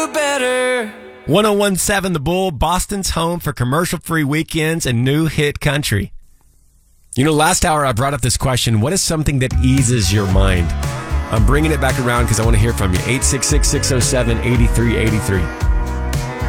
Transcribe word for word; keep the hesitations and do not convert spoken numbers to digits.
better. ten seventeen The Bull, Boston's home for commercial-free weekends and new hit country. You know, last hour I brought up this question, what is something that eases your mind? I'm bringing it back around because I want to hear from you. eight six six, six oh seven, eight three eight three.